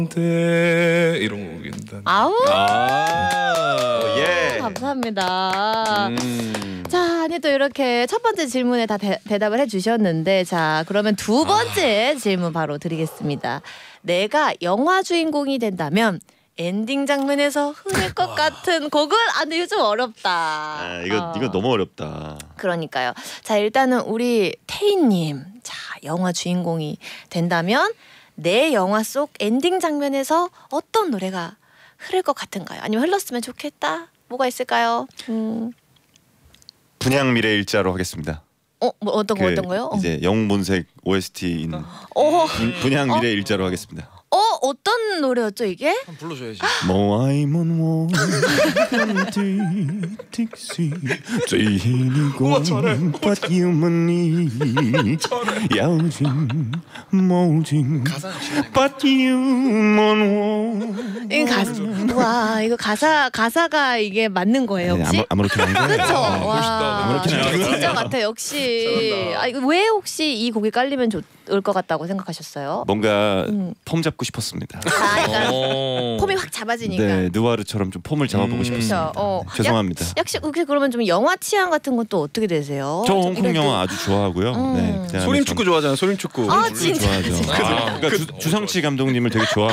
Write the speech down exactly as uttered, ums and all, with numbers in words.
네, 이런 곡입니다. 아우. 아, 예. 감사합니다. 음. 자, 아니 또 이렇게 첫 번째 질문에 다 대, 대답을 해주셨는데, 자 그러면 두 번째 아. 질문 바로 드리겠습니다. 내가 영화 주인공이 된다면 엔딩 장면에서 흐를 것 같은 곡은? 아, 근데 이거 좀 어렵다. 아, 이거 어. 이거 너무 어렵다. 그러니까요. 자, 일단은 우리 태희님, 자 영화 주인공이 된다면 내 영화 속 엔딩 장면에서 어떤 노래가 흐를 것 같은가요? 아니면 흘렀으면 좋겠다? 뭐가 있을까요? 음. 분양 미래 일자로 하겠습니다. 어, 뭐 어떤 거 그 어떤 거요? 이제 영문색 오에스티인 어, 분양 미래 일자로 하겠습니다. 어, 어떤 노래였죠 이게? 한번 불러줘야지. 뭐 아이먼 우와, 잘해. 야우진 모진 가사 But you want 이 가사, 와 이거 가사 가사가 이게 맞는 거예요 혹시? 아무 아무렇게나 한 거예요. 그렇죠. 아, 와, 멋있다. 아무렇게나 한 거예요. 진짜 같아 역시. 잘한다. 아, 이거 왜 혹시 이 곡이 깔리면 좋을 것 같다고 생각하셨어요? 뭔가 음. 폼 잡고 싶었습니다. 아, 약간 어. 폼이 확 잡아지니까. 네, 누아르처럼 좀 폼을 잡아보고 음. 싶었습니다. 그렇죠. 어. 네, 죄송합니다. 역시 혹시 그러면 좀 영화 취향 같은 건 또 어떻게 되세요? 저 좀 홍콩 이럴 때- 영화 아주 좋아하고요. 음. 네, 그다음에 소림 전- 축구 좋아하잖아요. 소림 축구. 아, 진짜. 좋아하죠. 아, 그러니까 주, 주상치 감독님을 되게 좋아.